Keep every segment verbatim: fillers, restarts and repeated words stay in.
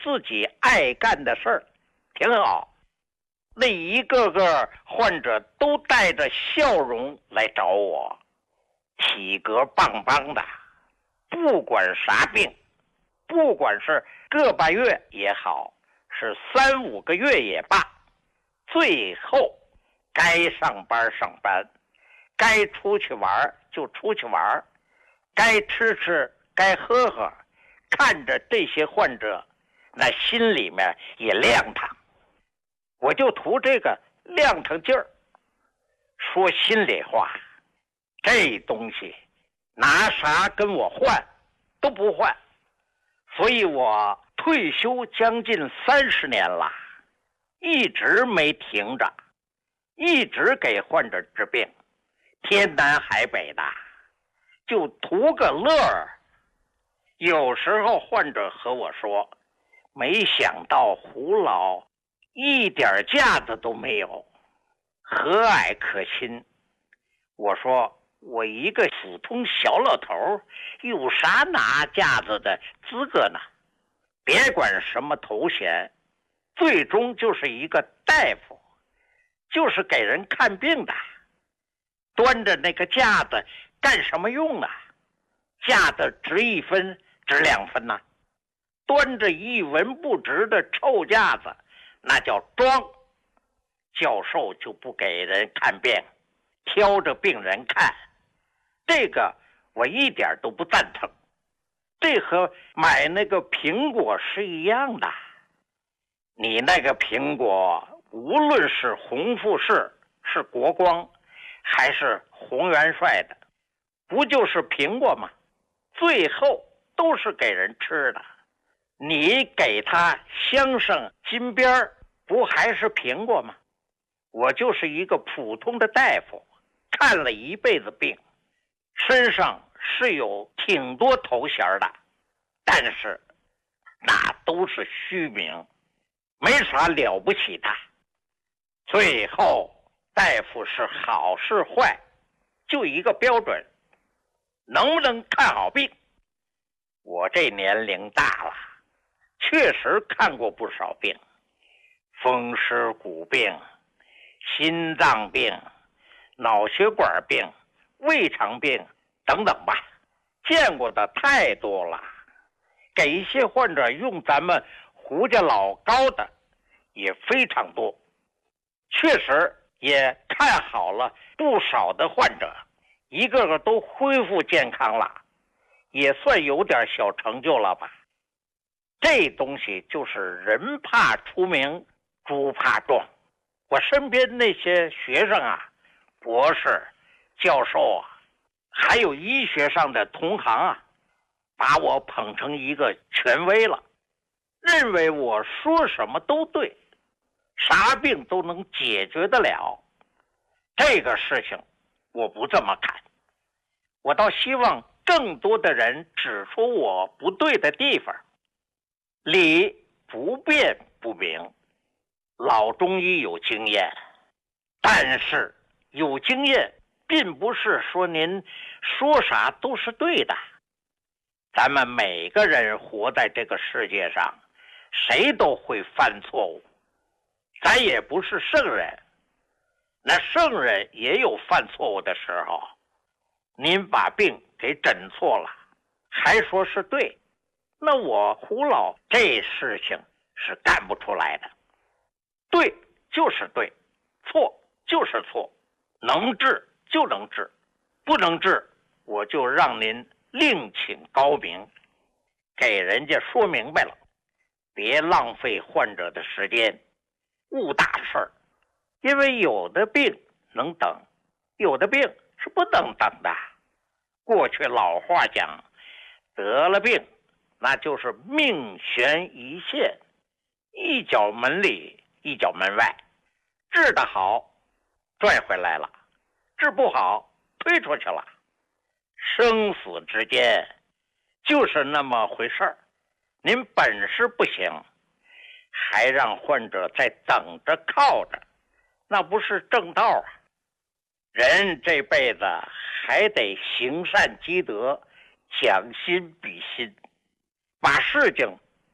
自己爱干的事儿，挺好。那一个个患者都带着笑容来找我，体格棒棒的，不管啥病，不管是个把月也好，是三五个月也罢，最后该上班上班，该出去玩就出去玩，该吃吃，该喝喝，看着这些患者，那心里面也亮堂。我就图这个亮堂劲儿。说心里话，这东西拿啥跟我换都不换，所以我退休将近三十年了，一直没停着，一直给患者治病，天南海北的，就图个乐儿。有时候患者和我说，没想到胡老一点架子都没有，和蔼可亲。我说我一个普通小老头有啥拿架子的资格呢？别管什么头衔，最终就是一个大夫，就是给人看病的。端着那个架子干什么用啊？架子值一分值两分呐、啊，端着一文不值的臭架子，那叫装。教授就不给人看病，挑着病人看，这个我一点都不赞成。这和买那个苹果是一样的，你那个苹果无论是红富士，是国光，还是洪元帅的，不就是苹果吗？最后都是给人吃的，你给他镶上金边，不还是苹果吗？我就是一个普通的大夫，看了一辈子病，身上是有挺多头衔的，但是那都是虚名，没啥了不起的。最后大夫是好是坏，就一个标准，能不能看好病。我这年龄大了，确实看过不少病，风湿骨病、心脏病、脑血管病、胃肠病等等吧，见过的太多了。给一些患者用咱们胡家老膏的也非常多，确实也看好了不少的患者，一个个都恢复健康了，也算有点小成就了吧。这东西就是人怕出名，猪怕壮。我身边那些学生啊，博士、教授啊，还有医学上的同行啊，把我捧成一个权威了，认为我说什么都对，啥病都能解决得了。这个事情我不这么看，我倒希望更多的人指出我不对的地方。理不辩不明，老中医有经验，但是有经验并不是说您说啥都是对的。咱们每个人活在这个世界上，谁都会犯错误，咱也不是圣人，那圣人也有犯错误的时候。您把病给诊错了，还说是对，那我胡老这事情是干不出来的。对就是对，错就是错，能治就能治，不能治我就让您另请高明，给人家说明白了，别浪费患者的时间，误大事儿。因为有的病能等，有的病是不能等的。过去老话讲，得了病那就是命悬一线，一脚门里一脚门外，治得好拽回来了，治不好推出去了。生死之间就是那么回事儿，您本事不行，还让患者在等着靠着，那不是正道啊。人这辈子还得行善积德，将心比心，把事情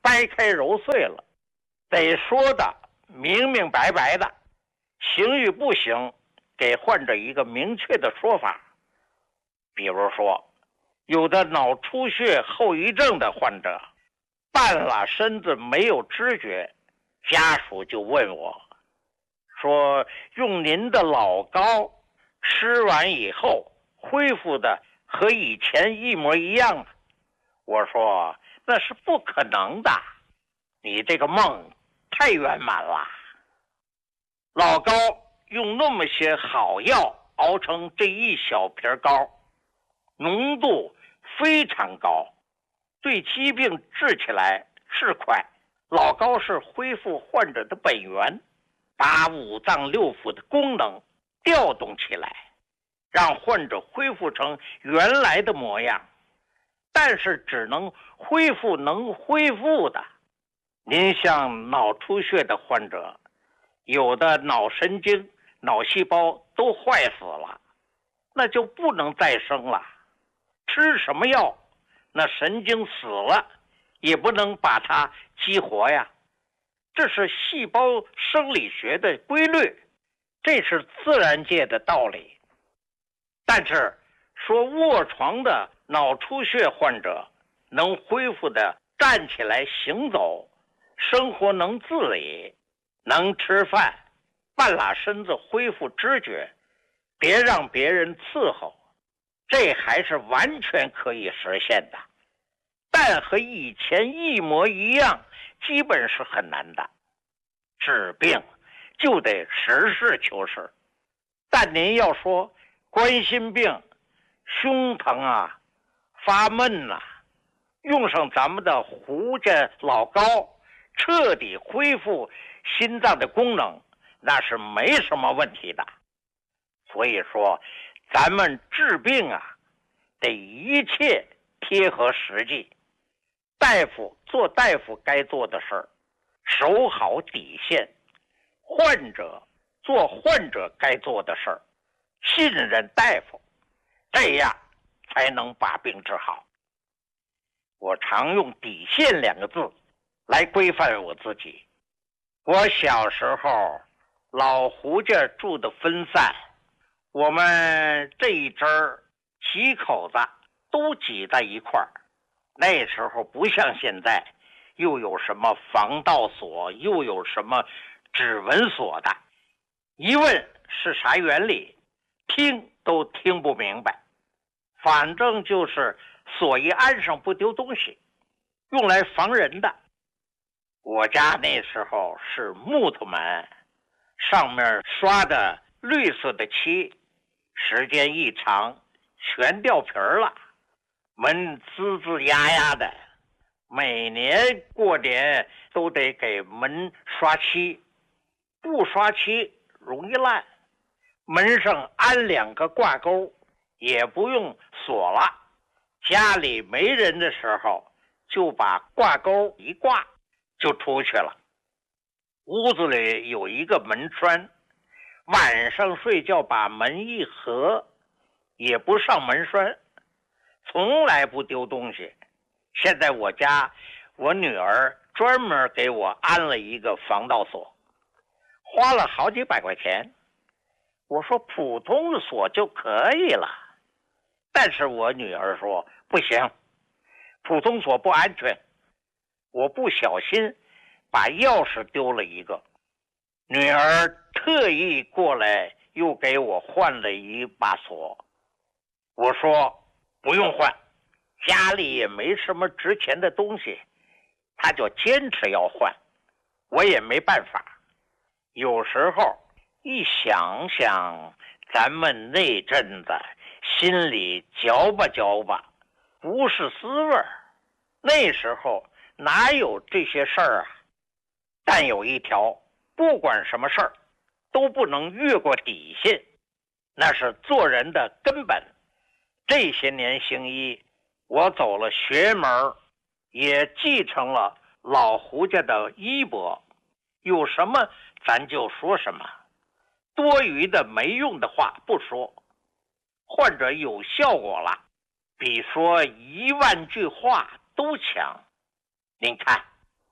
掰开揉碎了，得说的明明白白的，行与不行给患者一个明确的说法。比如说，有的脑出血后遗症的患者半拉身子没有知觉，家属就问我说，用您的老膏吃完以后恢复的和以前一模一样啊？我说那是不可能的，你这个梦太圆满了。老膏用那么些好药熬成这一小瓶膏，浓度非常高，对疾病治起来是快。老膏是恢复患者的本源，把五脏六腑的功能调动起来，让患者恢复成原来的模样。但是只能恢复能恢复的。您像脑出血的患者，有的脑神经、脑细胞都坏死了，那就不能再生了。吃什么药，那神经死了也不能把它激活呀。这是细胞生理学的规律，这是自然界的道理。但是说卧床的脑出血患者能恢复的站起来行走，生活能自理，能吃饭，半拉身子恢复知觉，别让别人伺候，这还是完全可以实现的。但和以前一模一样，基本是很难的。治病就得实事求是。但您要说冠心病、胸疼啊、发闷呐、啊，用上咱们的胡家老膏，彻底恢复心脏的功能，那是没什么问题的。所以说咱们治病啊，得一切贴合实际。大夫做大夫该做的事儿，守好底线；患者做患者该做的事儿，信任大夫，这样才能把病治好。我常用底线两个字来规范我自己。我小时候老胡家住的分散，我们这一支儿几口子都挤在一块儿。那时候不像现在，又有什么防盗锁，又有什么指纹锁的，一问是啥原理，听都听不明白。反正就是锁一安上不丢东西，用来防人的。我家那时候是木头门，上面刷的绿色的漆，时间一长全掉皮了，门吱吱呀呀的，每年过年都得给门刷漆，不刷漆容易烂。门上安两个挂钩，也不用锁了，家里没人的时候就把挂钩一挂就出去了。屋子里有一个门栓，晚上睡觉把门一合，也不上门栓，从来不丢东西。现在我家我女儿专门给我安了一个防盗锁，花了好几百块钱。我说普通的锁就可以了，但是我女儿说不行，普通锁不安全。我不小心把钥匙丢了一个，女儿特意过来又给我换了一把锁。我说不用换，家里也没什么值钱的东西，她就坚持要换，我也没办法。有时候一想想咱们那阵子，心里嚼吧嚼吧，不是滋味儿。那时候哪有这些事儿啊？但有一条，不管什么事儿都不能越过底线，那是做人的根本。这些年行医，我走了学门，也继承了老胡家的衣钵，有什么咱就说什么，多余的没用的话不说。患者有效果了，比说一万句话都强。您看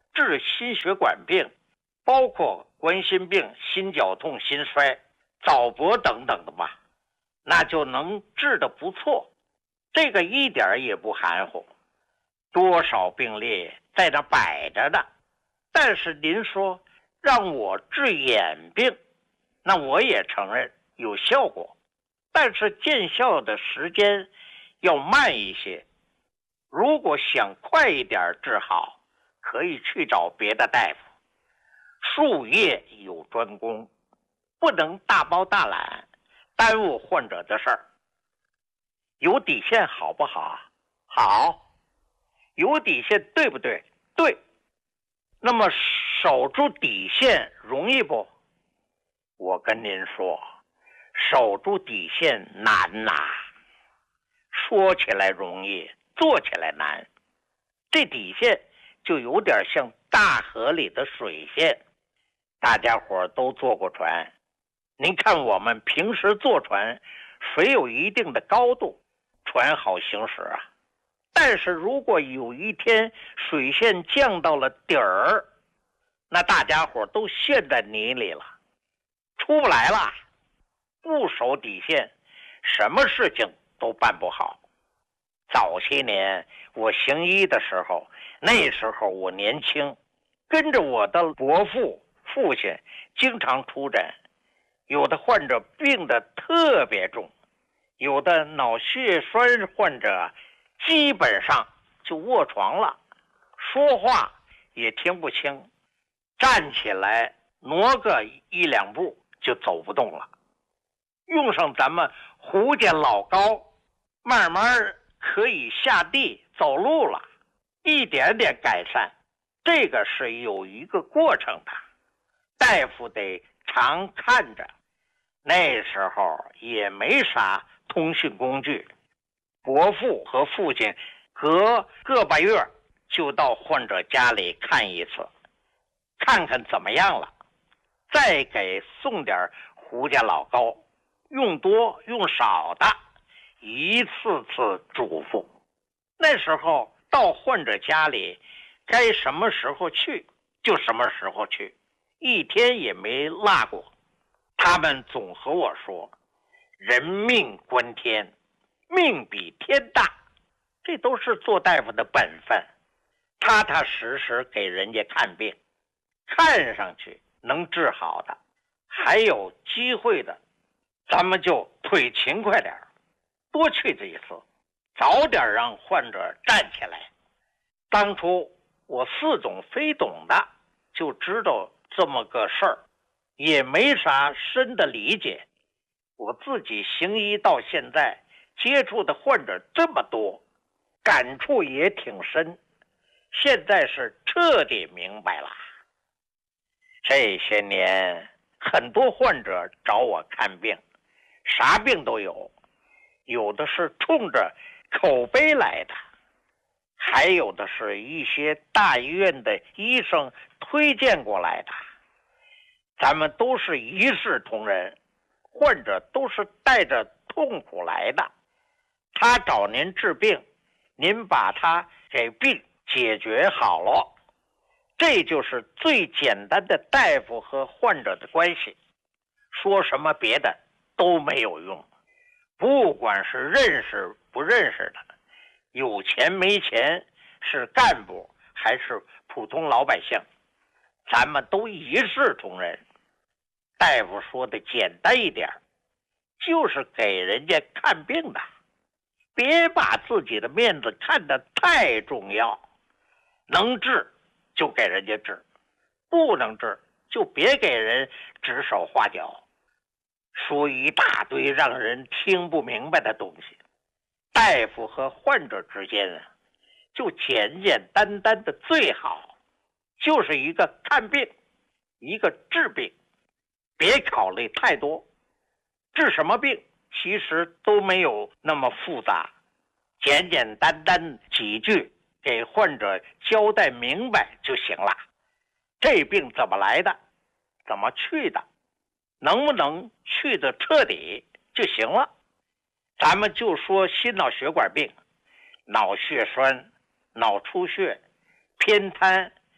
治心血管病，包括冠心病、心绞痛、心衰、早搏等等的吧，那就能治得不错，这个一点也不含糊。多少病例在那摆着的，但是您说让我治眼病，那我也承认有效果，但是见效的时间要慢一些。如果想快一点治好，可以去找别的大夫，术业有专攻，不能大包大揽，耽误患者的事儿。有底线好不好？好。有底线对不对？对。那么守住底线容易不？我跟您说，守住底线难呐、啊，说起来容易，做起来难。这底线就有点像大河里的水线，大家伙都坐过船，您看我们平时坐船，水有一定的高度，船好行驶啊。但是如果有一天水线降到了底儿，那大家伙都陷在泥里了，出不来了。不守底线，什么事情都办不好。早些年我行医的时候，那时候我年轻，跟着我的伯父父亲经常出诊，有的患者病得特别重，有的脑血栓患者基本上就卧床了，说话也听不清，站起来挪个一两步就走不动了。用上咱们胡家老高，慢慢可以下地走路了，一点点改善。这个是有一个过程的，大夫得常看着。那时候也没啥通讯工具，伯父和父亲隔个把月就到患者家里看一次，看看怎么样了，再给送点胡家老高，用多用少的一次次嘱咐。那时候到患者家里该什么时候去就什么时候去，一天也没落过。他们总和我说，人命关天，命比天大，这都是做大夫的本分，踏踏实实给人家看病，看上去能治好的，还有机会的，咱们就腿勤快点，多去这一次，早点让患者站起来。当初我似懂非懂的就知道这么个事儿，也没啥深的理解。我自己行医到现在，接触的患者这么多，感触也挺深，现在是彻底明白了。这些年很多患者找我看病，啥病都有，有的是冲着口碑来的，还有的是一些大医院的医生推荐过来的。咱们都是一视同仁，患者都是带着痛苦来的，他找您治病，您把他给病解决好了，这就是最简单的大夫和患者的关系。说什么别的都没有用，不管是认识不认识的，有钱没钱，是干部还是普通老百姓，咱们都一视同仁。大夫说的简单一点，就是给人家看病的，别把自己的面子看得太重要，能治就给人家治，不能治就别给人指手画脚，说一大堆让人听不明白的东西。大夫和患者之间啊，就简简单单的最好，就是一个看病，一个治病，别考虑太多。治什么病其实都没有那么复杂，简简单单几句给患者交代明白就行了。这病怎么来的，怎么去的，能不能去的彻底就行了。咱们就说心脑血管病，脑血栓、脑出血、偏瘫、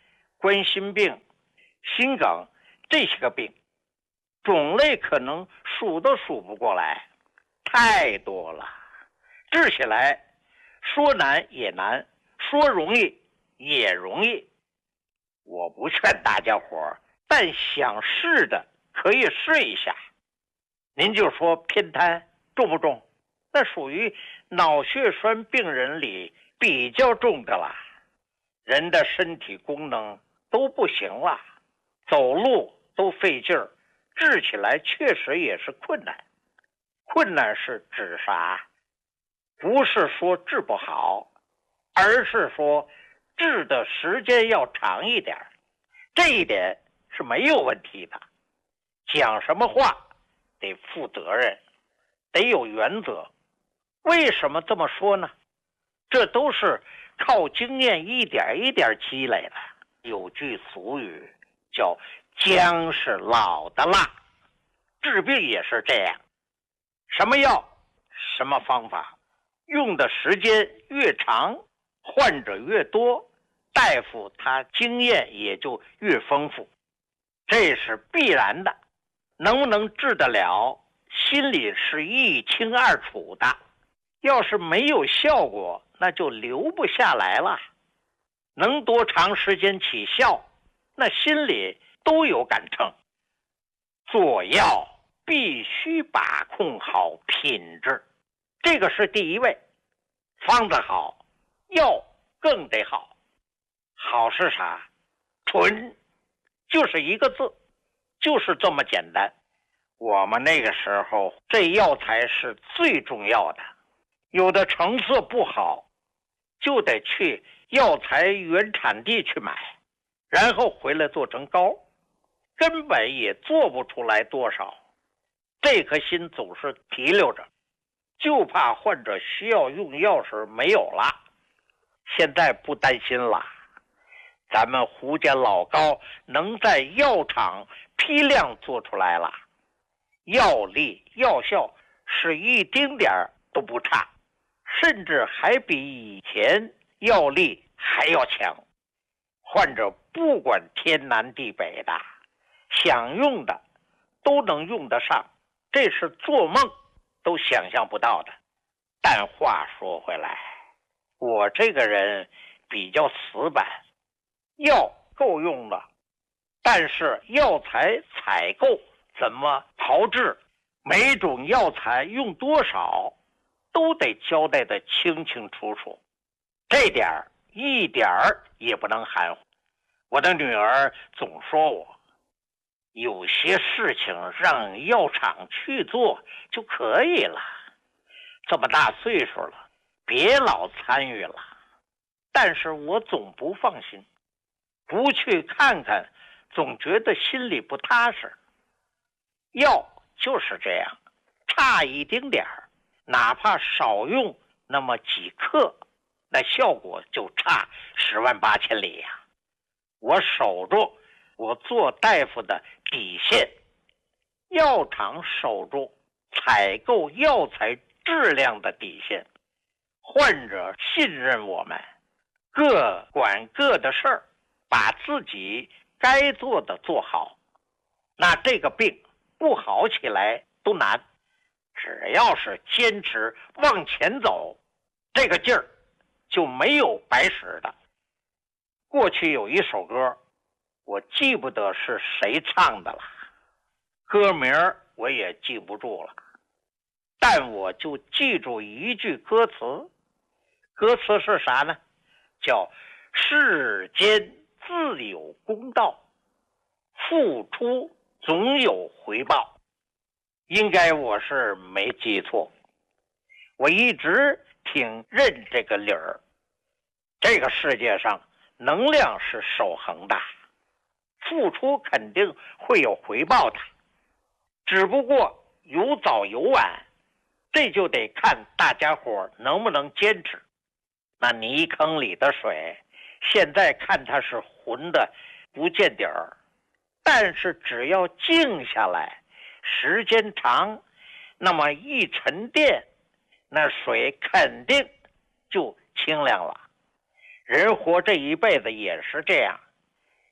冠心病、心梗这些个病，种类可能数都数不过来，太多了。治起来说难也难，说容易也容易。我不劝大家伙，但想试的可以试一下。您就说偏瘫重不重？那属于脑血栓病人里比较重的了。人的身体功能都不行了，走路都费劲儿，治起来确实也是困难。困难是指啥？不是说治不好，而是说治的时间要长一点，这一点是没有问题的。讲什么话得负责任，得有原则。为什么这么说呢？这都是靠经验一点一点积累的。有句俗语叫姜是老的辣，治病也是这样。什么药什么方法，用的时间越长，患者越多，大夫他经验也就越丰富，这是必然的。能不能治得了，心里是一清二楚的。要是没有效果，那就留不下来了。能多长时间起效，那心里都有杆秤。做药必须把控好品质，这个是第一位。方子好，药更得好。好是啥？纯，就是一个字，就是这么简单。我们那个时候，这药材是最重要的。有的成色不好，就得去药材原产地去买，然后回来做成膏，根本也做不出来多少。这颗心总是提溜着，就怕患者需要用药时没有了。现在不担心了，咱们胡家老膏能在药厂批量做出来了，药力药效是一丁点儿都不差，甚至还比以前药力还要强。患者不管天南地北的，想用的都能用得上，这是做梦都想象不到的。但话说回来，我这个人比较死板，药够用了，但是药材采购怎么炮制，每种药材用多少，都得交代的清清楚楚，这点儿一点儿也不能含糊。我的女儿总说我，有些事情让药厂去做就可以了，这么大岁数了，别老参与了。但是我总不放心，不去看看，总觉得心里不踏实。药就是这样，差一丁点儿，哪怕少用那么几克，那效果就差十万八千里呀、啊。我守住我做大夫的底线，药厂守住采购药材质量的底线，患者信任我们，各管各的事儿，把自己该做的做好，那这个病不好起来都难。只要是坚持往前走，这个劲儿就没有白使的。过去有一首歌，我记不得是谁唱的了，歌名我也记不住了，但我就记住一句歌词，歌词是啥呢？叫世间自有公道，付出总有回报。应该我是没记错，我一直挺认这个理儿。这个世界上能量是守恒的，付出肯定会有回报的，只不过有早有晚，这就得看大家伙能不能坚持。那泥坑里的水，现在看它是浑的不见底儿，但是只要静下来，时间长，那么一沉淀，那水肯定就清凉了。人活这一辈子也是这样，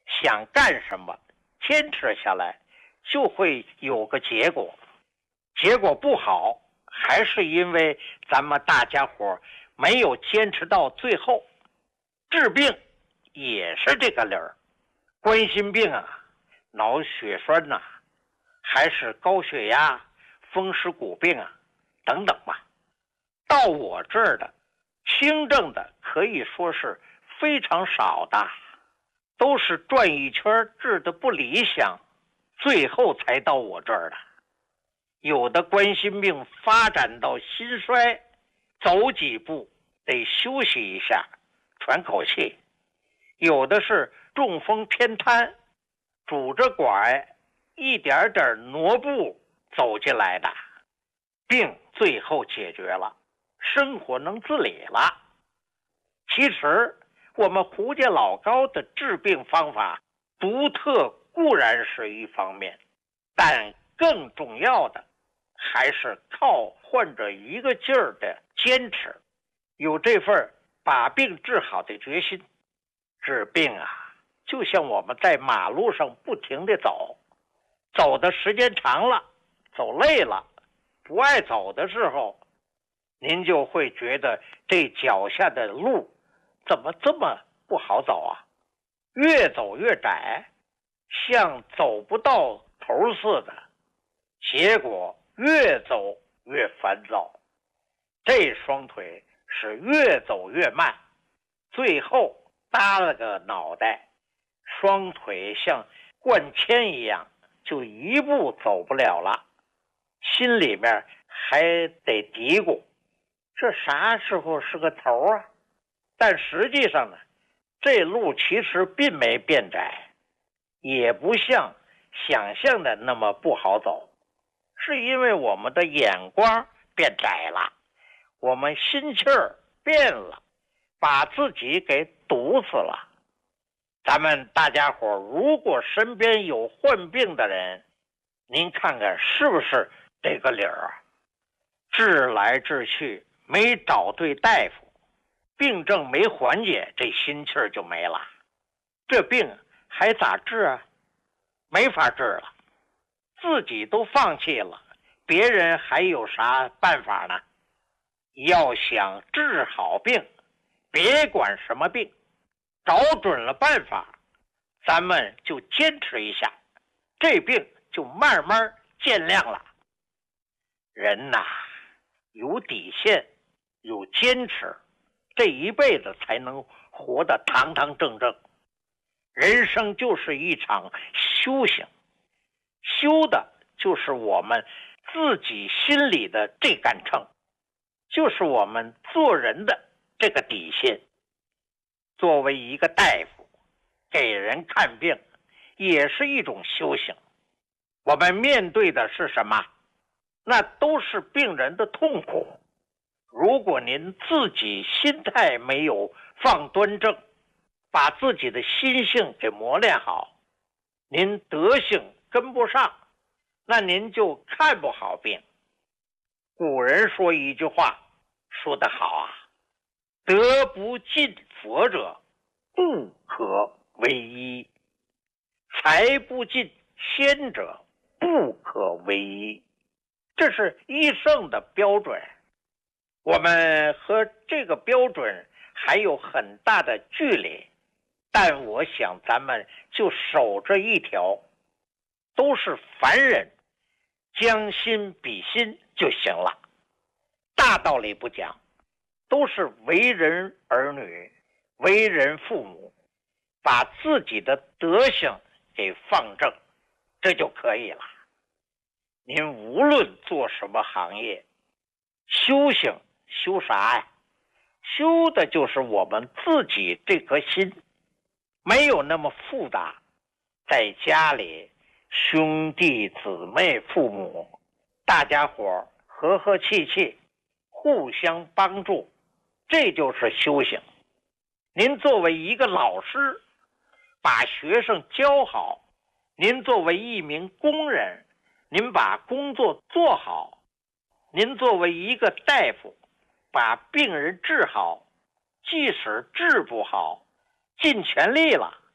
想干什么，坚持下来，就会有个结果。结果不好，还是因为咱们大家伙没有坚持到最后。治病也是这个理儿，冠心病啊，脑血栓呐、啊，还是高血压、风湿骨病啊，等等吧。到我这儿的轻症的可以说是非常少的，都是转一圈治的不理想，最后才到我这儿的。有的冠心病发展到心衰，走几步得休息一下，喘口气；有的是中风偏瘫，拄着拐一点点挪步走进来的，病最后解决了，生活能自理了。其实我们胡家老高的治病方法独特固然是一方面，但更重要的还是靠患者一个劲儿的坚持，有这份把病治好的决心。治病啊，就像我们在马路上不停地走，走的时间长了，走累了，不爱走的时候，您就会觉得这脚下的路怎么这么不好走啊？越走越窄，像走不到头似的，结果越走越烦躁，这双腿是越走越慢，最后耷了个脑袋，双腿像灌铅一样，就一步走不了了，心里面还得嘀咕，这啥时候是个头啊？但实际上呢，这路其实并没变窄，也不像想象的那么不好走，是因为我们的眼光变窄了，我们心气儿变了，把自己给堵死了。咱们大家伙如果身边有患病的人，您看看是不是这个理儿啊？治来治去没找对大夫，病症没缓解，这心气儿就没了，这病还咋治啊？没法治了，自己都放弃了，别人还有啥办法呢？要想治好病，别管什么病，找准了办法，咱们就坚持一下，这病就慢慢见亮了。人呐，有底线，有坚持，这一辈子才能活得堂堂正正。人生就是一场修行，修的就是我们自己心里的这杆秤，就是我们做人的这个底线。作为一个大夫，给人看病也是一种修行。我们面对的是什么？那都是病人的痛苦。如果您自己心态没有放端正，把自己的心性给磨练好，您德性跟不上，那您就看不好病。古人说一句话说得好啊，德不尽佛者不可为医，财不尽仙者不可为医，这是医圣的标准。我们和这个标准还有很大的距离，但我想咱们就守着一条，都是凡人，将心比心就行了。大道理不讲，都是为人儿女，为人父母，把自己的德行给放正，这就可以了。您无论做什么行业，修行修啥呀？修的就是我们自己这颗心，没有那么复杂。在家里，兄弟姊妹父母，大家伙和和气气，互相帮助，这就是修行。您作为一个老师，把学生教好；您作为一名工人，您把工作做好；您作为一个大夫，把病人治好。即使治不好，尽全力了，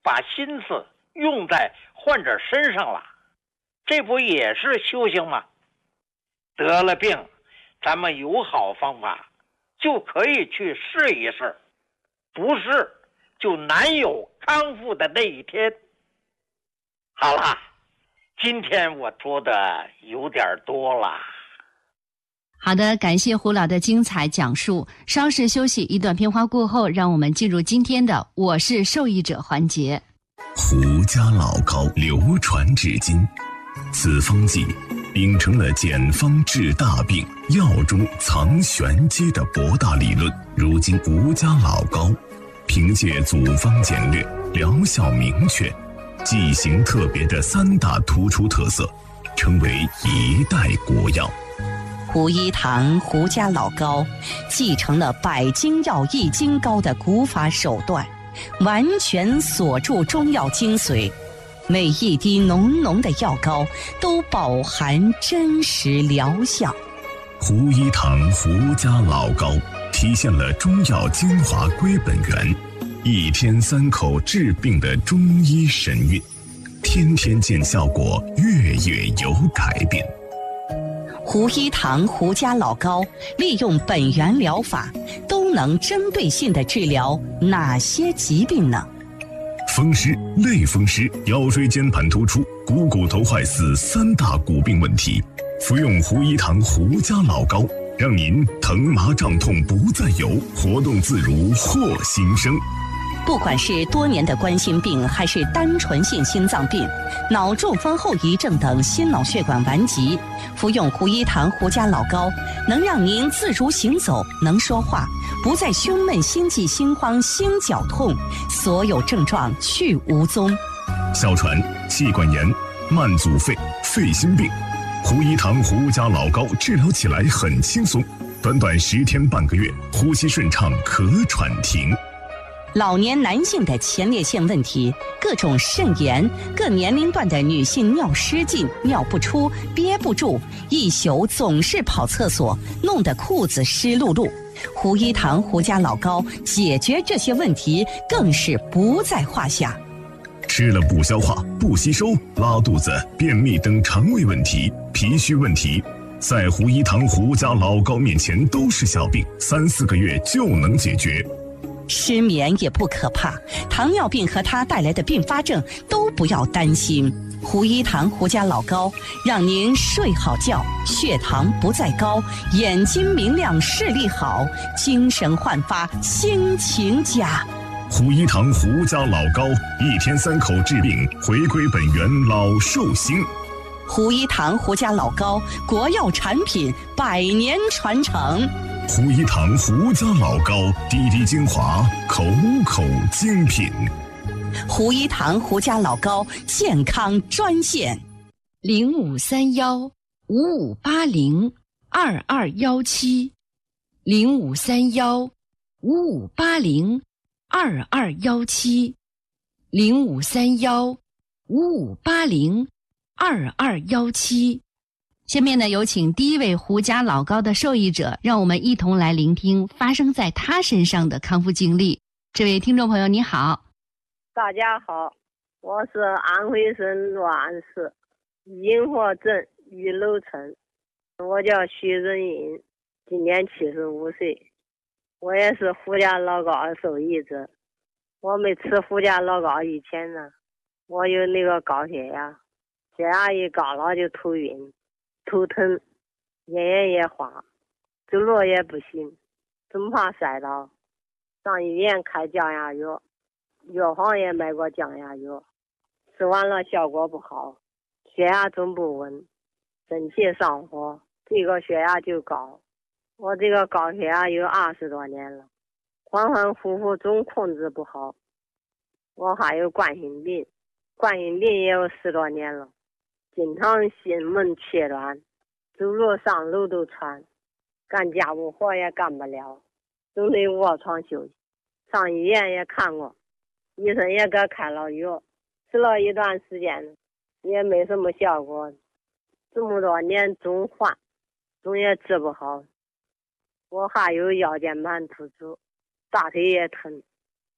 把心思用在患者身上了，这不也是修行吗？得了病，咱们有好方法就可以去试一试，不试就难有康复的那一天。好了，今天我说的有点多了。 好的，感谢胡老的精彩讲述。稍事休息，一段片花过后，让我们进入今天的我是受益者环节。 胡家老膏流传至今，此方剂秉承了简方治大病、药中藏玄机的博大理论。如今胡家老膏凭借组方简略、疗效明确、剂型特别的三大突出特色，成为一代国药。 胡一堂胡家老膏继承了百金药益精膏的古法手段，完全锁住中药精髓，每一滴浓浓的药膏都饱含真实疗效。 胡一堂胡家老膏体现了中药精华归本源，一天三口治病的中医神韵，天天见效果，月月有改变。 胡一堂胡家老膏利用本源疗法，都能针对性地治疗哪些疾病呢？ 风湿、类风湿、腰椎间盘突出、股骨头坏死三大骨病问题，服用胡一堂胡家老膏，让您疼麻胀痛不再有，活动自如获新生。 不管是多年的冠心病，还是单纯性心脏病、脑中风后遗症等心脑血管顽疾，服用胡一堂胡家老膏，能让您自如行走，能说话，不再胸闷、心悸、心慌、心绞痛，所有症状去无踪。 哮喘、气管炎、慢阻肺、肺心病，胡一堂胡家老膏治疗起来很轻松，短短十天半个月，呼吸顺畅，咳喘停。 老年男性的前列腺问题，各种肾炎，各年龄段的女性尿失禁、尿不出、憋不住，一宿总是跑厕所，弄得裤子湿漉漉。胡一堂胡家老膏解决这些问题更是不在话下。 吃了不消化、不吸收、拉肚子、便秘等肠胃问题、脾虚问题，在胡一堂胡家老膏面前都是小病，三四个月就能解决。 失眠也不可怕，糖尿病和它带来的并发症都不要担心。胡一堂胡家老膏让您睡好觉，血糖不再高，眼睛明亮，视力好，精神焕发，心情佳。 胡一堂胡家老膏，一天三口治病，回归本源，老寿星。 胡一堂胡家老膏，国药产品，百年传承。 胡一堂胡家老膏，滴滴精华，口口精品。 胡一堂胡家老膏健康专线： 零五三幺五五八零二二幺七，零五三幺五五八零二二幺七，零五三幺五五八零二二幺七。下面呢，有请第一位胡家老膏的受益者，让我们一同来聆听发生在他身上的康复经历。这位听众朋友你好。 大家好，我是安徽省洛安市银河镇玉楼村，我叫徐仁银，今年七十五岁，我也是胡家老膏的受益者。我没吃胡家老膏以前呢，我有那个高血压，血压一高了就头晕、头疼、眼眼也花，走路也不行，总怕摔倒，上医院开降压药，药房也买过降压药，吃完了效果不好，血压总不稳，生气上火，这个血压就高。我这个高血压有二十多年了，反反复复总控制不好。我还有冠心病，冠心病也有十多年了，经常心闷气软，走路上楼都喘，干家务活也干不了，总得卧床休息。上医院也看过，医生也给开了药，吃了一段时间也没什么效果，这么多年总换，总也治不好。我还有腰间盘突出，大腿也疼，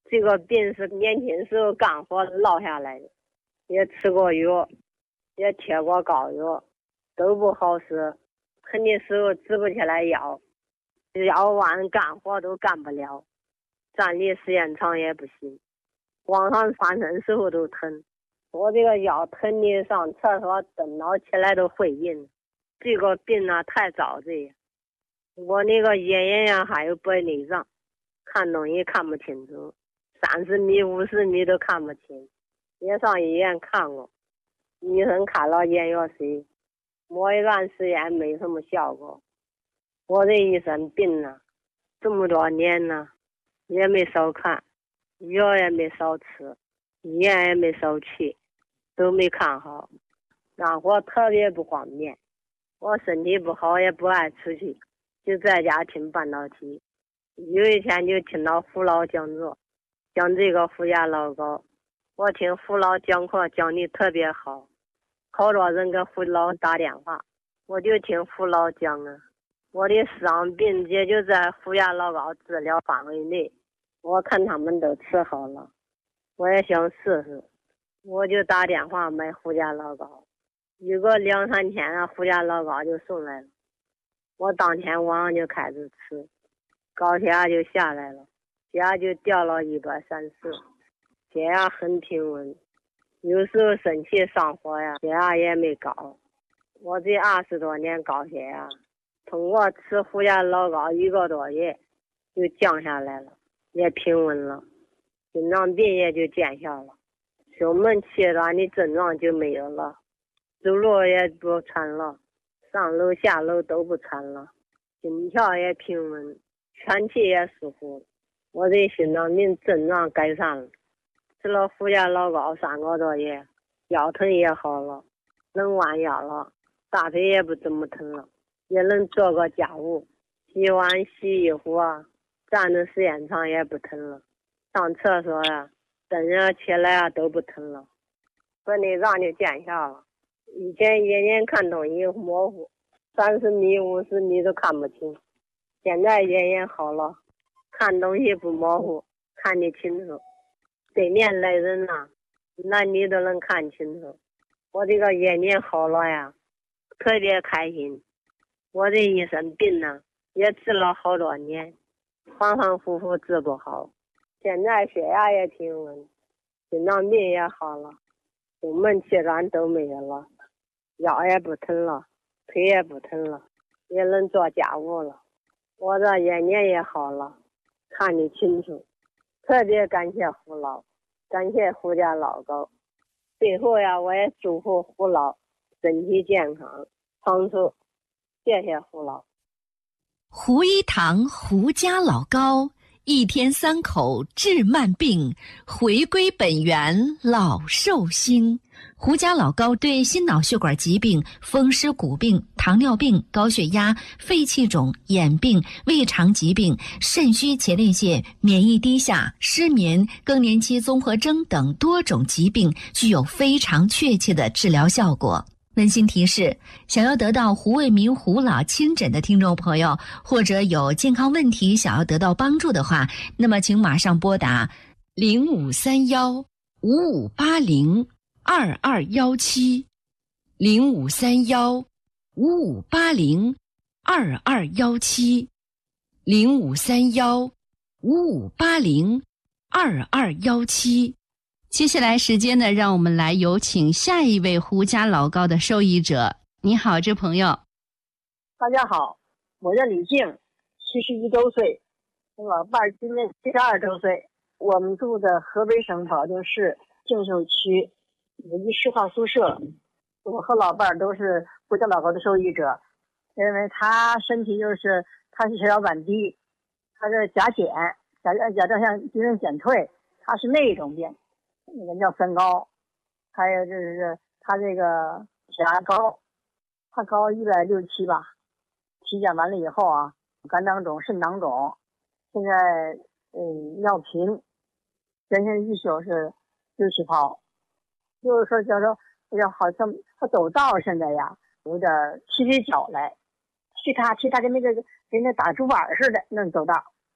这个病是年轻时候干活落下来的，也吃过药，也贴过膏药，都不好使。很多时候直不起来腰，腰弯干活都干不了，站立时间长也不行，往上翻身时候都疼。我这个腰疼的上厕所蹬脑起来都费劲。这个病啊太遭罪，我那个眼眼呀还有白内障，看东西看不清楚，三十米五十米都看不清，也上医院看过，医生开了眼药水，抹一段时间没什么效果。我这一身病啊，这么多年呢，也没少看，药也没少吃，医院也没少去，都没看好，干活特别不方便。我身体不好，也不爱出去，就在家听半导体。有一天就听到父老讲座，讲这个福家老高，我听父老讲课讲的特别好，好多人给父老打电话，我就听父老讲啊，我的伤病也就在福家老高治疗范围内，我看他们都吃好了，我也想试试，我就打电话买福家老高。有个两三天啊，福家老高就送来了，我当天晚上就开始吃，高血压就下来了，血压就掉了一百三十，血压很平稳，有时候生气上火呀，血压也没高。我这二十多年高血压，通过吃福家老高一个多月就降下来了，也平稳了，心脏病也就见效了，胸闷气短的症状就没有了，走路也不喘了，上楼下楼都不喘了，心跳也平稳，喘气也舒服。我这心脏病症状改善了，吃了福家老高三个多月，腰疼也好了，能弯腰了，大腿也不怎么疼了，也能做个家务，洗碗洗衣服啊，站的时间长也不疼了，上厕所呀、蹬着起来啊都不疼了，白内障就见效了。以前眼眼看东西模糊，三十米五十米都看不清，现在眼眼好了，看东西不模糊，看得清楚，对面来人呐、啊，男女都能看清楚。我这个眼睛好了呀，特别开心。我这一身病呢，也治了好多年，反反复复治不好，现在血压也平稳，心脏病也好了，胸闷气短都没有了，腰也不疼了，腿也不疼了，也能做家务了，我的眼睛也好了，看得清楚。特别感谢父老，感谢福家老高。最后呀，我也祝福父老身体健康长寿，谢谢父老。 胡一堂胡家老高，一天三口治慢病，回归本源老寿星。胡家老高对心脑血管疾病、风湿骨病、糖尿病、高血压、肺气肿、眼病、胃肠疾病、肾虚前列腺、免疫低下、失眠、更年期综合征等多种疾病具有非常确切的治疗效果。温馨提示：想要得到胡卫民胡老亲诊的听众朋友，或者有健康问题想要得到帮助的话，那么请马上拨打零五三幺五五八零二二幺七，零五三幺五五八零二二幺七，零五三幺五五八零二二幺七。 接下来时间呢，让我们来有请下一位胡家老高的受益者。你好，这朋友。 大家好，我叫李静，七十一周岁，我老伴儿今年七十二周岁。我们住的河北省保定市静秀区五一十号宿舍。我和老伴儿都是胡家老高的受益者，因为他身体就是他是血小板低，他是甲减，甲甲状腺机能减退，他是那种病。那个叫三高，还有就是他这个血压高，他高一百六七吧。体检完了以后啊，肝囊肿、肾囊肿，现在嗯尿频，全身一宿是六七泡，就是说叫说哎呀，好像他走道现在呀有点踢起脚来，踢他踢他跟那个跟那打竹板似的那走道。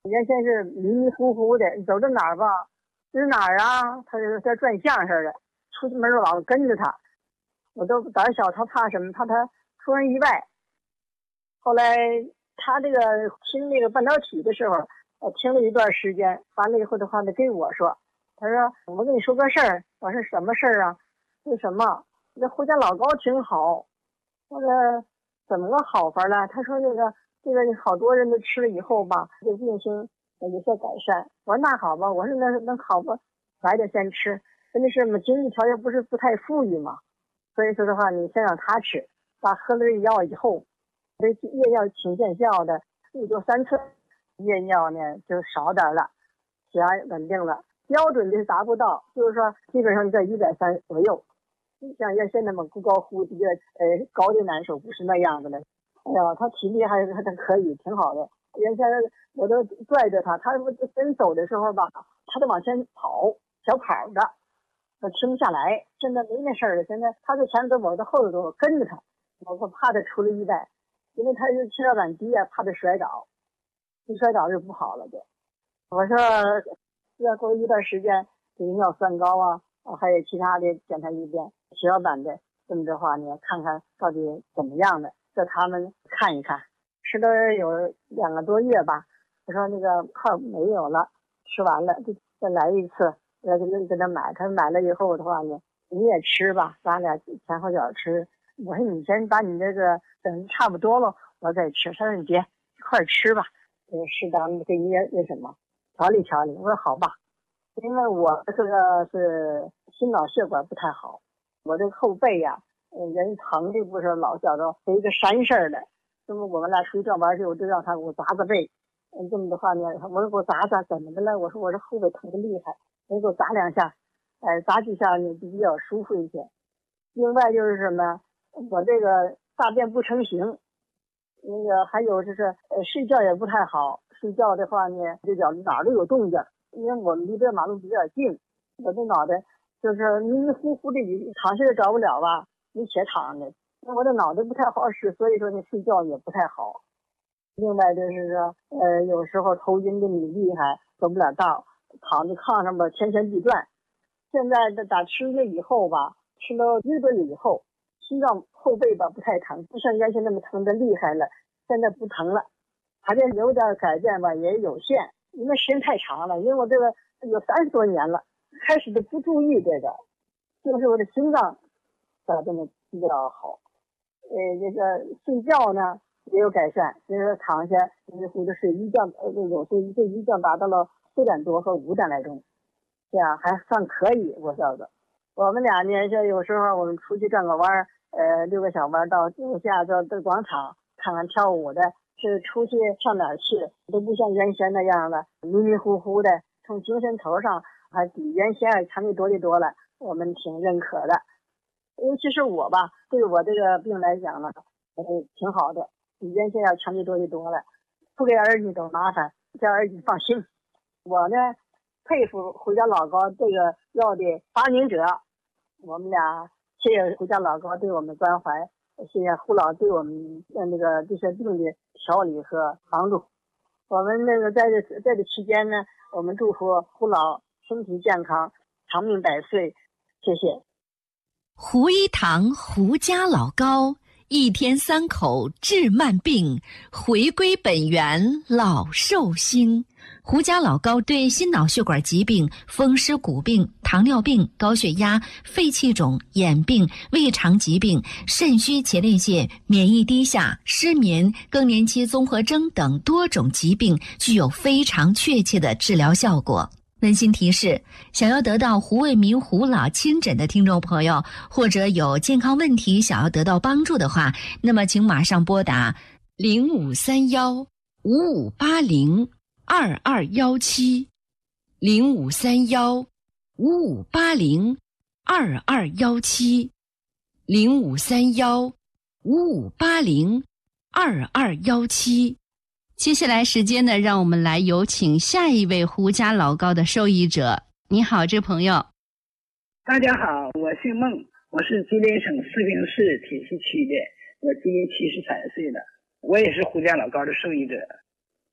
原先是迷迷糊糊的，走到哪儿吧，这是哪儿啊？他就在转向似的，出门老跟着他，我都胆小，他怕什么？怕他出人意外。后来他这个听那个半导体的时候，我听了一段时间，完了以后的话呢，跟我说，他说我跟你说个事儿。我说什么事儿啊？为什么？这胡家老高挺好。那个怎么个好法了？他说那个这个好多人都吃了以后吧，这个病情有些改善。我说那好吧，我说那那好吧，买点先吃。真的是我们经济条件不是不太富裕嘛，所以说的话，你先让他吃，他喝了这药以后，这夜药挺见效的，一周三次，夜药呢就少点了，血压稳定了。标准的是达不到，就是说基本上在一百三左右。像原先那么忽高忽低的，呃，高的难受，不是那样子的。哎呀，他体力还还可以，挺好的。原先我都拽着他，他真走的时候吧，他都往前跑，小跑的，他停不下来。现在没那事儿了，现在他在前头走，我在后头走，我跟着他，我我怕他出了意外，因为他是血小板低啊，怕他摔倒，一摔倒就不好了就。我说要过一段时间，这个尿酸高啊，还有其他的检查一遍，血小板的这么的话呢，看看到底怎么样的，叫他们看一看。吃了有两个多月吧，我说那个号没有了，吃完了就再来一次，要跟跟他买，他买了以后的话呢，你也吃吧，咱俩前后脚吃。我说你先把你这个等差不多了，我再吃。他说你别一块吃吧，呃，适当的给你那什么调理调理。我说好吧。因为我这个是心脑血管不太好，我这个后背呀、啊，人疼的不是老觉着有一个山似的。那么我们俩出去转弯去，我就让他给我砸砸背。嗯，这么的话呢，我说给我砸砸，怎么的了？我说我这后背疼的厉害，你给我砸两下，哎，砸几下呢就比较舒服一些。另外就是什么，我这个大便不成形，那个还有就是呃睡觉也不太好，睡觉的话呢，就觉哪儿都有动静。因为我们离这马路比较近，我这脑袋就是迷迷糊糊的，躺下也着不了吧，你且躺着。我的脑袋不太好使，所以说你睡觉也不太好。另外就是说，呃，有时候头晕的你厉害，走不了道，躺在炕上吧，天旋地转。现在这打吃了以后吧，吃了一个多月以后，心脏后背吧不太疼，不像原先那么疼的厉害了，现在不疼了，还得有点改变吧，也有限。因为时间太长了，因为我这个有三十多年了，开始就不注意这个，就是我的心脏咋这么比较好。呃，这个睡觉呢也有改善，就是躺下迷糊的睡一觉，呃，有时候这一觉达到了四点多和五点来钟，这样还算可以，我觉得。我们俩呢，就有时候我们出去转个弯，呃，溜个小弯到楼下到到广场看看跳舞的。是出去上哪儿去都不像原先那样了，迷迷糊糊的，从精神头上还比原先强的多的多了，我们挺认可的。尤其是我吧，对我这个病来讲呢，呃，挺好的，比原先要强的多的多了，不给儿女找麻烦，叫儿女放心。我呢，佩服胡家老高这个药的发明者，我们俩谢谢胡家老高对我们关怀。谢谢胡老对我们呃那个这些病的调理和帮助。我们那个在这在这期间呢，我们祝福胡老身体健康，长命百岁。谢谢。 胡一堂胡家老高，一天三口治慢病，回归本源老寿星。胡家老高对心脑血管疾病、风湿骨病、糖尿病、高血压、肺气肿、眼病、胃肠疾病、肾虚前列腺、免疫低下、失眠、更年期综合征等多种疾病具有非常确切的治疗效果。温馨提示：想要得到胡卫民胡老亲诊的听众朋友，或者有健康问题想要得到帮助的话，那么请马上拨打零五三幺五五八零二二幺七，零五三幺五五八零二二幺七，零五三幺五五八零二二幺七。 接下来时间呢，让我们来有请下一位胡家老高的受益者。你好，这朋友。 大家好，我姓孟，我是吉林省四平市铁西区的，我今年七十三岁了，我也是胡家老高的受益者。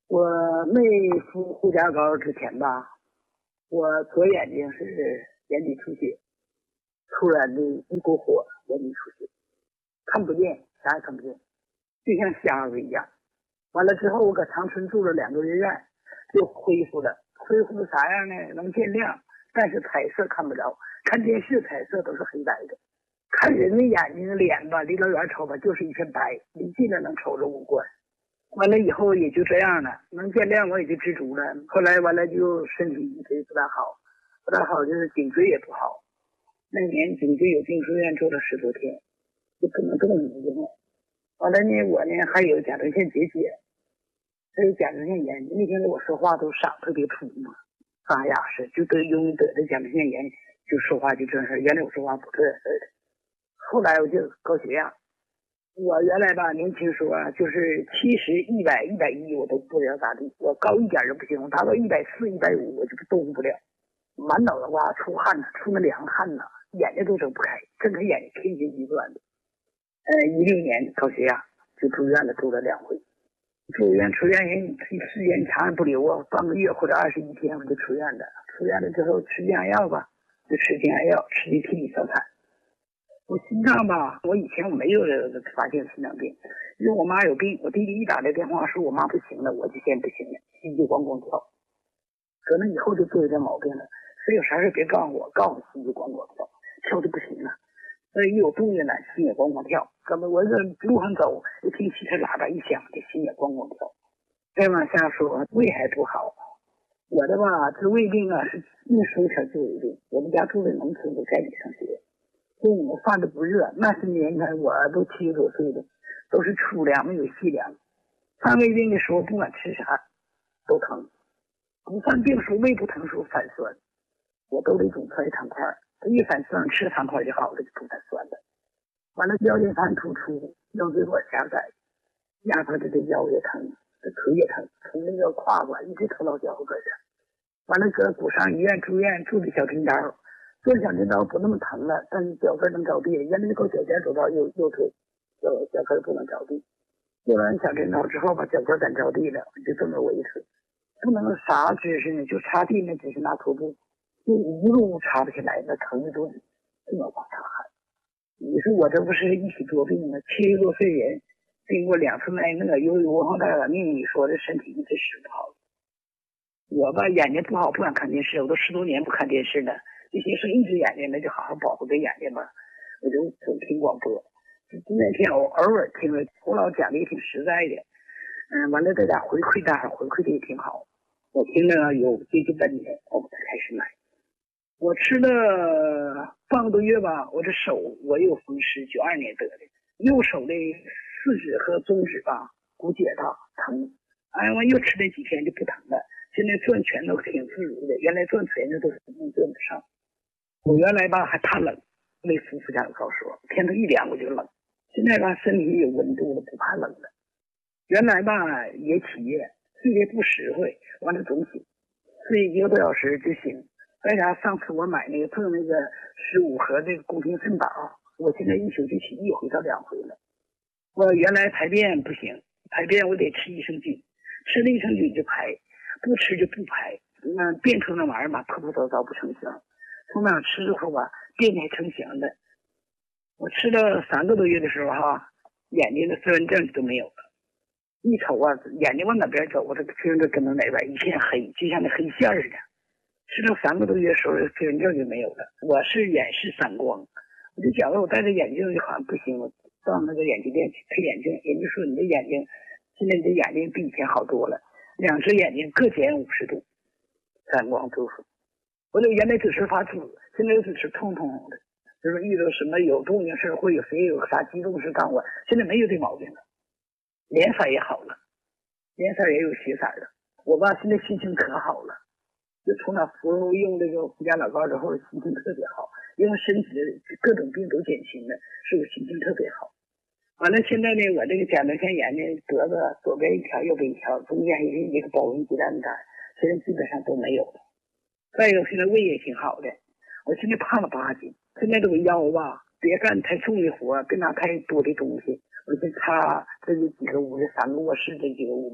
我没敷护甲膏之前吧，我左眼睛是眼底出血，突然的一股火，眼底出血，看不见，啥也看不见，就像瞎子一样。完了之后，我搁长春住了两个月院，就恢复了。恢复的啥样呢？能见亮，但是彩色看不着。看电视彩色都是黑白的，看人的眼睛脸吧，离老远瞅吧就是一片白，离近了能瞅着五官。完了以后也就这样了，能见亮我也就知足了。后来完了就身体一直不大好，不大好就是颈椎也不好。那年颈椎有病住院住了十多天，就不能动了。完了呢，我呢还有甲状腺结节，还有甲状腺炎。那天我说话都嗓特别粗嘛，沙哑似，就得因为得的甲状腺炎，就说话就这事儿。原来我说话不这事儿的，后来我就高血压。我原来吧年轻时候啊，就是七十、一百、一百一我都不知道咋地，我高一点就不行，我达到一百四、一百五我就动不了，满脑袋瓜出汗呢，出那凉汗呢，眼睛都睁不开，睁开眼睛天旋地转的。呃，一六年高血压就住院了，住了两回。住院出院人时间长不留啊，半个月或者二十一天我就出院了。出院了之后吃降压药吧，就吃降压药，吃的替你烧痰。我心脏吧，我以前我没有发现心脏病，因为我妈有病，我弟弟一打来电话说我妈不行了，我就先不行了，心就咣咣跳。可能以后就做有点毛病了，所以有啥事别告诉我，告诉心就咣咣跳，跳的不行了。所以一有动静呢，心也咣咣跳。怎么我这路上走，一听汽车喇叭一响，这心也咣咣跳。再往下说，胃还不好。我的吧，这胃病啊是运输条就胃病。我们家住在农村，我在里上学，所以我饭都不热。那些年呢，我都七十多岁了，都是粗粮没有细粮。犯胃病的时候，不管吃啥都疼。不犯病时候胃不疼时候反酸，我都得总揣糖块。一反酸吃糖块就好了，就不反酸了。完了腰间盘突出，腰椎管狭窄，压迫着这腰也疼，这腿也疼，从那个胯管一直疼到脚后跟上。完了搁骨伤医院住院，住的小针刀，做小针刀不那么疼了，但是脚跟能着地，原来那个脚尖走到右右腿，脚脚跟不能着地。做完小针刀之后把脚跟敢着地了，就这么围腿，不能啥姿势呢，就擦地那只是拿拖布。就一路插不起来，那疼一顿，这么往上喊。你说我这不是一起多病吗？七十多岁人，经过两次挨饿，由于文化大革命，你说这身体一直使不好。我吧眼睛不好，不敢看电视，我都十多年不看电视了。这些说一只眼睛，那就好好保护这眼睛吧。我就总听广播，那天我偶尔听了，胡老讲的也挺实在的。嗯，完了大家回馈，大家回馈的也挺好。我听了有接近半年，我才开始买。我吃了半个多月吧，我这手我有风湿，九二年得的，右手的四指和中指吧骨节大疼，哎，我又吃了几天就不疼了，现在转拳头挺自如的，原来转拳头都是转不上。我原来吧还怕冷，没敷附加膏说天头一凉我就冷，现在吧身体有温度了，不怕冷了。原来吧也起夜，睡得不实惠，完了总醒，睡一个多小时就醒。为啥上次我买那个赠那个十五盒那个宫廷肾宝，我现在一宿就起一回到两回了。我原来排便不行，排便我得吃益生菌，吃了益生菌就排，不吃就不排。那便出那玩意儿吧，破破糟糟不成形。从那吃之后吧，便才成型的。我吃了三个多月的时候哈，眼睛的色纹症都没有了。一瞅啊，眼睛往哪边走，我这听着跟到哪边一片黑，就像那黑线似的。吃了三个多月的时候，飞蚊症就没有了。我是远视散光，我就觉得我戴着眼镜就好像不行，我到那个眼镜店去配眼镜，人家说你的眼睛现在你的眼睛比以前好多了，两只眼睛各减五十度，散光度数。我这原来只是发紫，现在只是痛痛的，就是遇到什么有动静事或有谁有啥激动事干我，现在没有这毛病了，脸色也好了，脸色也有血色了。我吧现在心情可好了。就从那服用这个护甲老膏之后，心情特别好，因为身体的各种病都减轻了，使我心情特别好。完了，现在呢，我这个甲状腺炎呢，得了左边一条，右边一条，中间还有一个保温鸡蛋蛋，现在基本上都没有了。再有，现在胃也挺好的，我现在胖了八斤，现在这个腰吧，别干太重的活，别拿太多的东西，我就擦这个几个屋，这三个卧室这几个屋吧，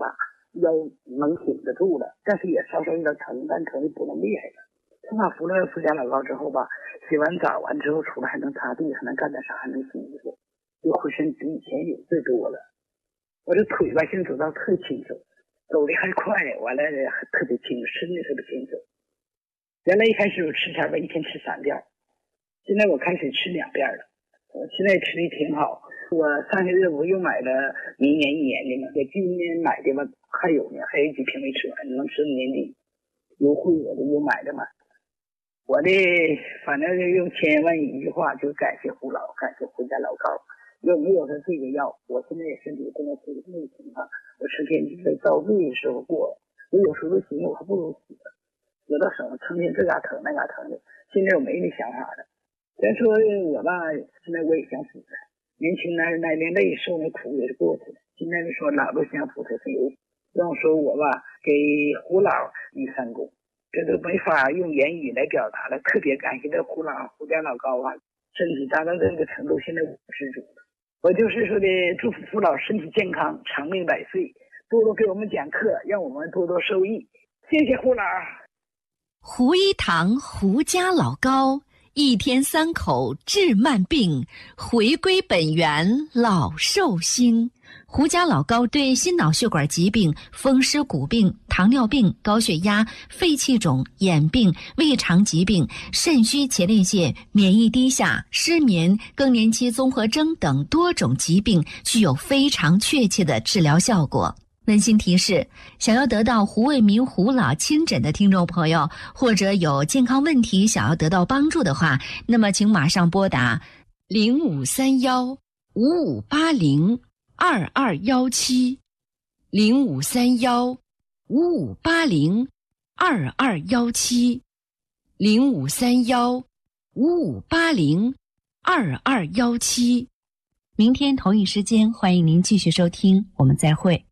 腰能挺得住了，但是也稍稍有点疼，但疼的不能厉害了。从他服了福家老膏之后吧，洗完澡完之后出来还能擦地，还能干点啥，还能洗衣服，就浑身比以前有劲多了。我这腿吧，现在走道特轻松，走的还快，完了特别轻，身体特别轻松。原来一开始我吃前吧，一天吃三遍，现在我开始吃两遍了。我现在吃的挺好。我上个月我又买了明年一年的嘛，我今年买的吧还有呢，还有几瓶没吃完，能吃到年底优惠我的又买的嘛。我的反正用千万一句话就感谢胡老，感谢胡家老膏。要没有他这个药，我现在身体跟他这个这个情况，我成天就在遭罪的时候过。我有时候都寻思我还不如死了，死到手成天这嘎疼那嘎疼的。现在我没那想法了。再说我吧，现在我也想死了。年轻男人那连累受那苦也是过去了。现在就说老都想死才是有。要说我吧，给胡老一三公。这都没法用言语来表达了，特别感谢这胡老胡家老高啊，身体达到这个程度，现在我知足了。我就是说的，祝福胡老身体健康，长命百岁，多多给我们讲课，让我们多多受益。谢谢胡老。 胡一堂胡家老高，一天三口治慢病，回归本源老寿星。胡家老高对心脑血管疾病、风湿骨病、糖尿病、高血压、肺气肿、眼病、胃肠疾病、肾虚前列腺、免疫低下、失眠、更年期综合征等多种疾病具有非常确切的治疗效果。温馨提示：想要得到胡卫民胡老亲诊的听众朋友，或者有健康问题想要得到帮助的话，那么请马上拨打零五三幺五五八零二二幺七，零五三幺五五八零二二幺七，零五三幺五五八零二二幺七。明天同一时间，欢迎您继续收听，我们再会。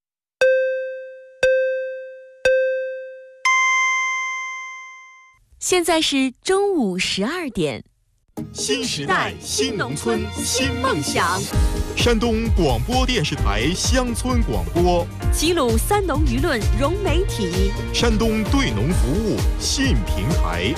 现在是中午十二点。 新时代新农村新梦想，山东广播电视台乡村广播， 齐鲁三农舆论融媒体， 山东对农服务信平台。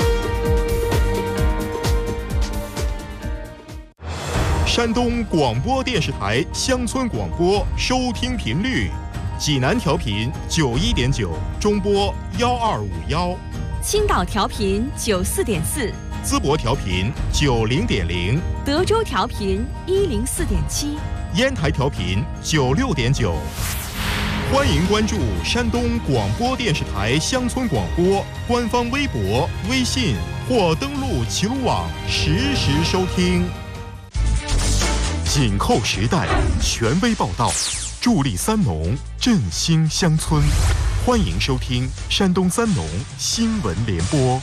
山东广播电视台乡村广播收听频率：济南调频九一点九，中波幺二五幺； 青岛调频九四点四。 淄博调频九零点零， 德州调频一零四点七， 烟台调频九六点九。欢迎关注山东广播电视台乡村广播官方微博、微信或登录齐鲁网实时收听。紧扣时代，权威报道，助力三农，振兴乡村。欢迎收听山东三农新闻联播。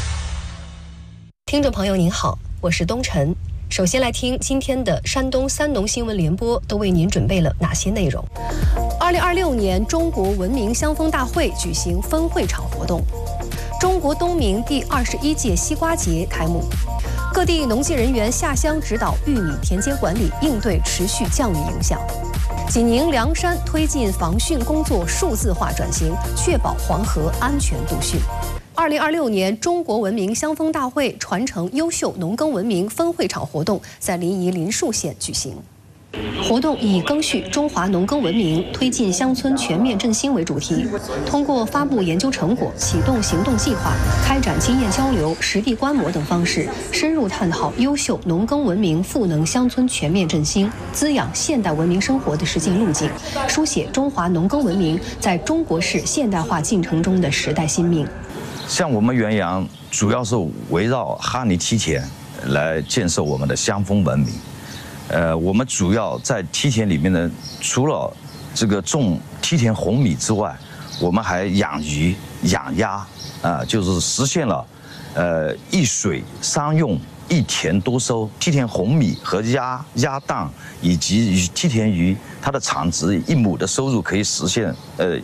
听众朋友您好，我是东晨。首先来听今天的山东三农新闻联播都为您准备了哪些内容。二零二六年中国文明乡风大会举行分会场活动，中国冬明第二十一届西瓜节开幕，各地农技人员下乡指导玉米田间管理，应对持续降雨影响。济宁、凉山推进防汛工作数字化转型，确保黄河安全度汛。二零二六年中国文明乡风大会传承优秀农耕文明分会场活动在临沂林树县举行。活动以赓续中华农耕文明，推进乡村全面振兴为主题，通过发布研究成果、启动行动计划、开展经验交流、实地观摩等方式，深入探讨优秀农耕文明赋能乡村全面振兴、滋养现代文明生活的实践路径，书写中华农耕文明在中国式现代化进程中的时代新命。 像我们原阳主要是围绕哈尼梯田来建设我们的乡风文明。呃，我们主要在梯田里面呢，除了这个种梯田红米之外，我们还养鱼、养鸭，啊、呃，就是实现了，呃，一水三用、一田多收。梯田红米和鸭、鸭蛋以及梯田鱼，它的产值一亩的收入可以实现，呃。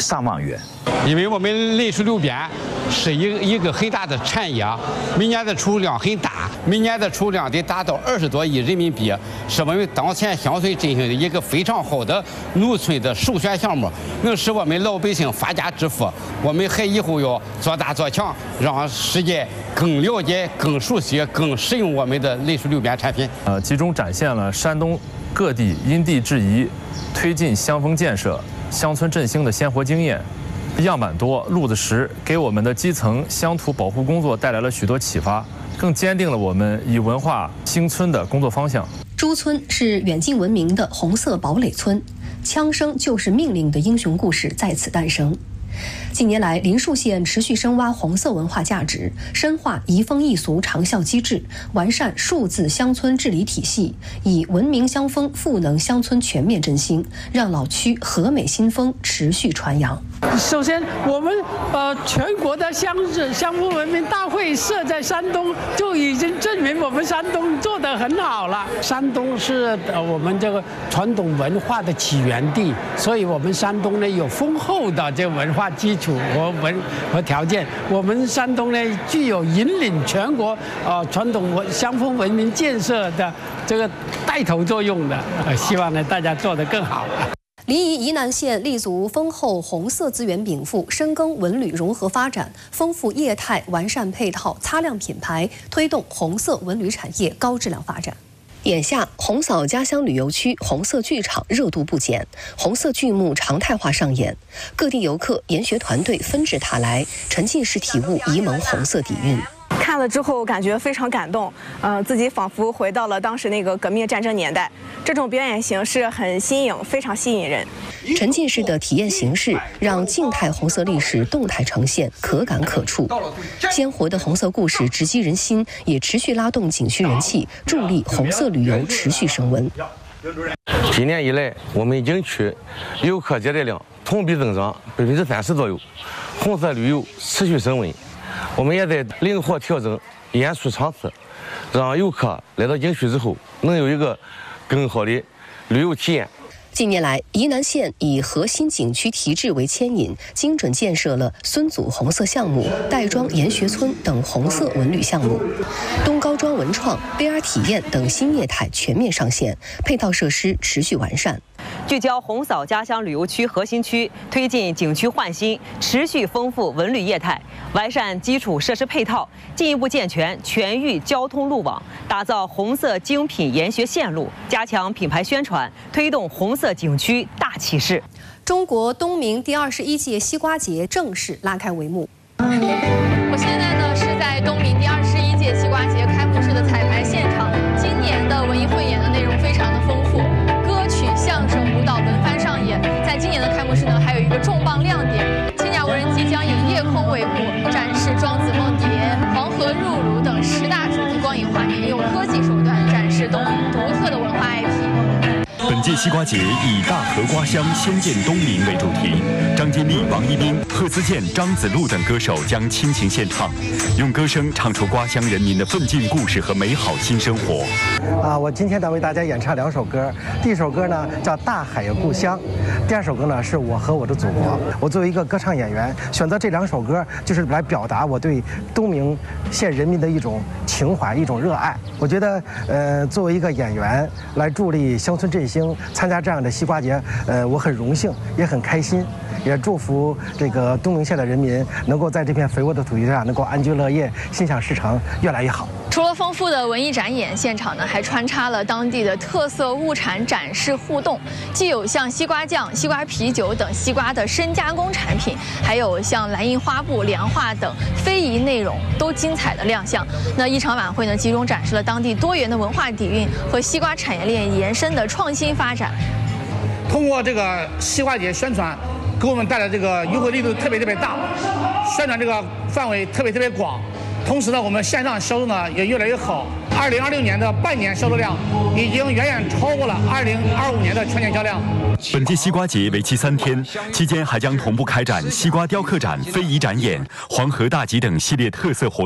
上万元。 因为我们类水流边是一个一个很大的产业，每年的出量很大，每年的出量得达到二十多亿人民币，是我们当前乡村振兴的一个非常好的农村的首选项目，能使我们老百姓发家致富。我们还以后要做大做强，让世界更了解、更熟悉、更使用我们的类水流边产品。 呃，集中展现了山东各地因地制宜推进乡风建设、乡村振兴的鲜活经验。样板多，路子实，给我们的基层乡土保护工作带来了许多启发，更坚定了我们以文化兴村的工作方向。 朱村是远近闻名的红色堡垒村，枪声就是命令的英雄故事在此诞生。近年来，林树县持续深挖红色文化价值，深化移风易俗长效机制，完善数字乡村治理体系，以文明乡风赋能乡村全面振兴，让老区和美新风持续传扬。 首先，我们呃全国的乡乡风文明大会设在山东，就已经证明我们山东做得很好了。山东是呃我们这个传统文化的起源地，所以我们山东呢有丰厚的这个文化基础和文和条件。我们山东呢具有引领全国呃传统文乡风文明建设的这个带头作用的。呃，希望呢大家做得更好。 临沂沂南县立足丰厚红色资源禀赋，深耕文旅融合发展，丰富业态，完善配套，擦亮品牌，推动红色文旅产业高质量发展。眼下，红嫂家乡旅游区红色剧场热度不减，红色剧目常态化上演，各地游客、研学团队纷至沓来，沉浸式体悟沂蒙红色底蕴。 看了之后感觉非常感动，呃，自己仿佛回到了当时那个革命战争年代。这种表演形式很新颖，非常吸引人。 沉浸式的体验形式让静态红色历史动态呈现，可感可触。鲜活的红色故事直击人心，也持续拉动景区人气，助力红色旅游持续升温。 今年以来，我们景区游客接待量同比增长百分之三十左右，红色旅游持续升温。我们也在灵活调整演出场次，让游客来到景区之后能有一个更好的旅游体验。 近年来，沂南县以核心景区提质为牵引，精准建设了孙祖红色项目、戴庄研学村等红色文旅项目，东高庄文创、V R 体验等新业态全面上线，配套设施持续完善。 聚焦红嫂家乡旅游区核心区，推进景区焕新，持续丰富文旅业态，完善基础设施配套，进一步健全全域交通路网，打造红色精品研学线路，加强品牌宣传，推动红色景区大起势。 中国东明第二十一届西瓜节正式拉开帷幕。 我现在呢是在东明第二十一届西瓜节开幕式的彩排现场，今年的文艺汇演的内容非常的丰富。相声、舞蹈轮番上演，在今年的开幕式呢，还有一个重磅亮点，千家无人机将以夜空为幕，展示庄子梦蝶、黄河入鲁等十大主题光影画面，用科技手段展示东明独特的文化 I P。 本届西瓜节以大河瓜香，先见东明为主题，张金丽、王一斌、贺思健、张子路等歌手将倾情献唱，用歌声唱出瓜乡人民的奋进故事和美好新生活。 啊，我今天呢为大家演唱两首歌，第一首歌呢叫《大海的故乡》，第二首歌呢是我和我的祖国。我作为一个歌唱演员，选择这两首歌就是来表达我对东明县人民的一种情怀、一种热爱。我觉得，呃，作为一个演员来助力乡村振兴，参加这样的西瓜节，呃，我很荣幸，也很开心，也祝福这个东明县的人民能够在这片肥沃的土地上能够安居乐业、心想事成，越来越好。 除了丰富的文艺展演，现场呢还穿插了当地的特色物产展示互动，既有像西瓜酱、西瓜啤酒等西瓜的深加工产品，还有像蓝印花布、凉画等非遗内容都精彩的亮相。那一场晚会呢，集中展示了当地多元的文化底蕴和西瓜产业链延伸的创新发展。 通过这个西瓜节宣传，给我们带来这个优惠力度特别特别大，宣传这个范围特别特别广。同时呢，我们线上销售呢也越来越好。二零二六年的半年销售量已经远远超过了二零二五年的全年销量。 本届西瓜节为期三天，期间还将同步开展西瓜雕刻展、非遗展演、黄河大集等系列特色活动。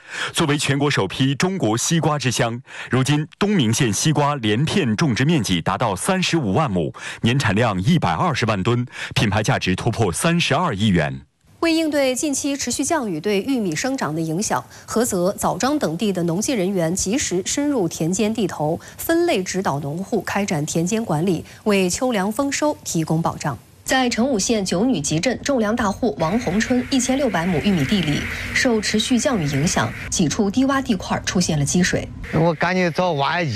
作为全国首批中国西瓜之乡，如今东明县西瓜连片种植面积达到三十五万亩，年产量一百二十万吨，品牌价值突破三十二亿元。 为应对近期持续降雨对玉米生长的影响，菏泽、枣庄等地的农技人员及时深入田间地头，分类指导农户开展田间管理，为秋粮丰收提供保障。在成武县九女集镇种粮大户王洪春一千六百亩玉米地里，受持续降雨影响，几处低洼地块出现了积水。 我赶紧找挖